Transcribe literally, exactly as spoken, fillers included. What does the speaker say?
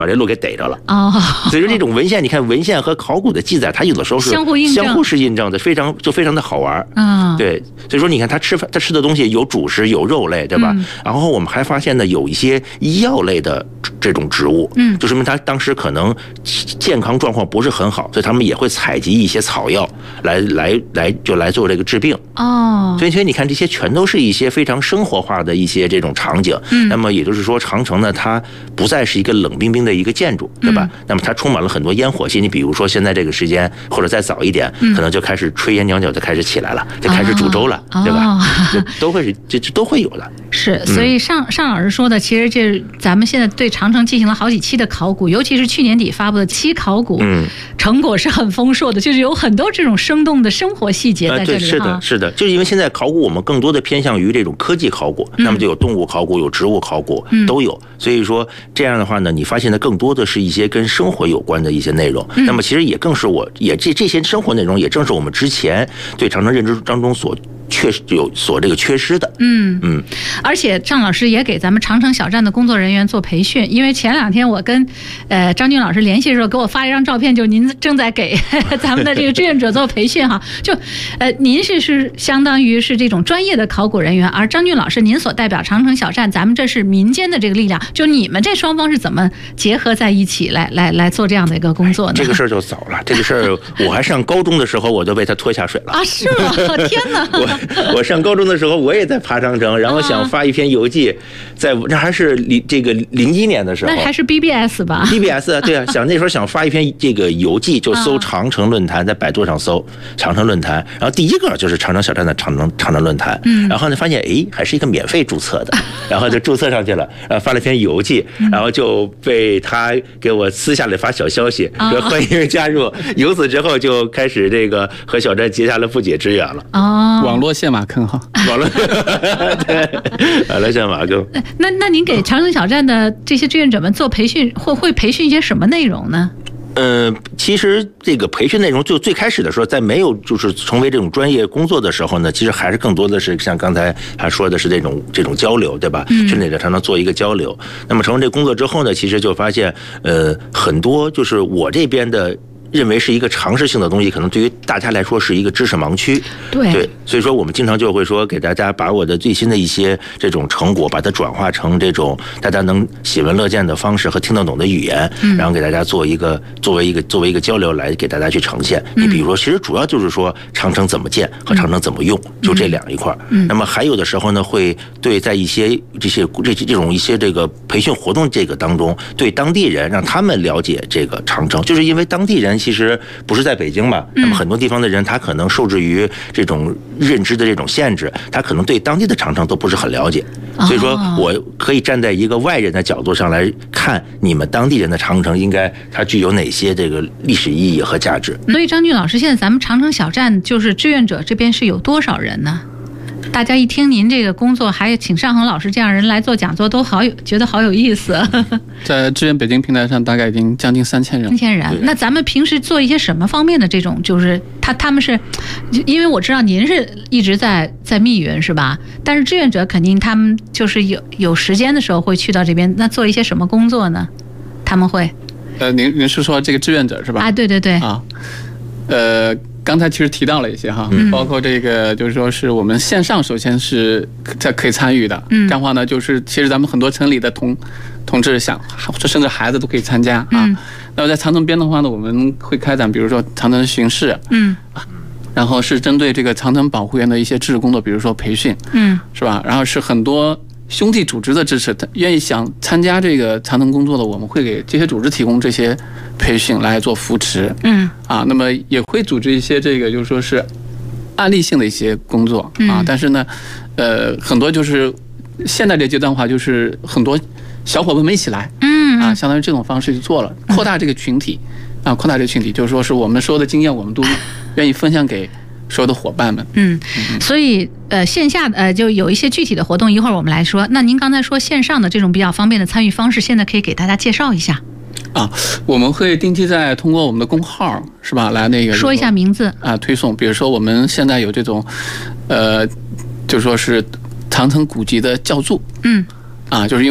把这鹿给逮着了哦， 所以说这种文献，你看文献和考古的记载，它有的时候是相互印证， 相互是印证的，非常就非常的好玩啊。 对，所以说你看他吃饭，他吃的东西有主食，有肉类，对吧？嗯、然后我们还发现呢，有一些医药类的这种植物，嗯，就说明他当时可能健康状况不是很好，所以他们也会采集一些草药来来来就来做这个治病。 哦， 所以所以你看，这些全都是一些非常生活化的一些这种场景。嗯，那么也就是说，长城呢，它不再是一个冷冰冰的一个建筑，对吧？嗯、那么它充满了很多烟火气。你比如说现在这个时间，或者再早一点，嗯、可能就开始炊烟袅袅就开始起来了，就开始煮粥了，哦、对吧？哦、都会是这这都会有的。 是，所以尚尚老师说的，其实这咱们现在对长城进行了好几期的考古，尤其是去年底发布的期考古，嗯，成果是很丰硕的，就是有很多这种生动的生活细节在这里。 呃、对，是的，是的，就是因为现在考古我们更多的偏向于这种科技考古，嗯、那么就有动物考古，有植物考古，嗯、都有。所以说这样的话呢，你发现的更多的是一些跟生活有关的一些内容。嗯、那么其实也更是我也这这些生活内容，也正是我们之前对长城认知当中所。确实有所这个缺失的， 嗯嗯，而且张老师也给咱们长城小站的工作人员做培训，因为前两天我跟呃张军老师联系的时候，给我发了一张照片，就您正在给咱们的这个志愿者做培训哈，就呃您是是相当于是这种专业的考古人员，而张军老师您所代表长城小站，咱们这是民间的这个力量，就你们这双方是怎么结合在一起来来来做这样的一个工作呢？ 这个事儿就早了，这个事儿我还上高中的时候我就被他拖下水了啊，是吗？天哪！ 我上高中的时候，我也在爬长城，然后想发一篇游记，在那还是零这个零一年的时候， 那还是 B B S 吧 ？B B S 对啊，想那时候想发一篇这个游记，就搜长城论坛，在百度上搜长城论坛，然后第一个就是长城小站的长城长城论坛，嗯，然后呢发现哎还是一个免费注册的，然后就注册上去了，然后发了一篇游记，然后就被他给我私下里发小消息说欢迎加入，由此之后就开始这个和小站结下了不解之缘了。 哦， 网络线马坑哈， 网络对，网络线马坑。 那那您给长城小站的这些志愿者们做培训，会会培训一些什么内容呢？ 呃，其实这个培训内容就最开始的时候，在没有就是成为这种专业工作的时候呢，其实还是更多的是像刚才他说的是这种这种交流，对吧？嗯，去哪个常常做一个交流。那么成为这工作之后呢，其实就发现呃很多就是我这边的。认为是一个常识性的东西，可能对于大家来说是一个知识盲区。 对对，所以说我们经常就会说，给大家把我的最新的一些这种成果，把它转化成这种大家能喜闻乐见的方式和听得懂的语言，嗯、然后给大家做一个作为一个作为一个交流来给大家去呈现。嗯、你比如说，其实主要就是说长城怎么建和长城怎么用，嗯、就这两一块。嗯、那么还有的时候呢，会对在一些这些这这种一些这个培训活动这个当中，对当地人让他们了解这个长城，就是因为当地人。其实不是在北京嘛，那么很多地方的人他可能受制于这种认知的这种限制，他可能对当地的长城都不是很了解，所以说我可以站在一个外人的角度上来看你们当地人的长城应该它具有哪些这个历史意义和价值。 所以张军老师，现在咱们长城小站就是志愿者这边是有多少人呢？大家一听您这个工作，还请尚恒老师这样人来做讲座，都好有觉得好有意思。 在支援北京平台上，大概已经将近三千人。 三千人，那咱们平时做一些什么方面的这种？就是他他们是，因为我知道您是一直在在密云是吧？但是志愿者肯定他们就是有有时间的时候会去到这边，那做一些什么工作呢？他们会？ 呃，您您是说这个志愿者是吧？ 啊，对对对。 啊，呃。刚才其实提到了一些哈，包括这个就是说是我们线上首先是在可以参与的，嗯，这样的话呢，就是其实咱们很多城里的同同志想，甚至孩子都可以参加啊。那么在长城边的话呢，我们会开展比如说长城巡视，嗯，然后是针对这个长城保护员的一些支持工作，比如说培训，嗯，是吧？然后是很多兄弟组织的支持，愿意想参加这个长城工作的，我们会给这些组织提供这些培训来做扶持，嗯，啊，那么也会组织一些这个就是说是案例性的一些工作啊，但是呢，呃，很多就是现在这阶段的话，就是很多小伙伴们一起来，嗯，啊，相当于这种方式去做了，扩大这个群体，啊，扩大这个群体，就是说是我们所有的经验，我们都愿意分享给所有的伙伴们。 嗯，所以呃，线下的呃，就有一些具体的活动，一会儿我们来说。那您刚才说线上的这种比较方便的参与方式，现在可以给大家介绍一下。 啊，我们会定期在通过我们的公号是吧，来那个说一下名字啊，推送。比如说我们现在有这种，呃，就说是长城古籍的教注，嗯，啊，就是因为。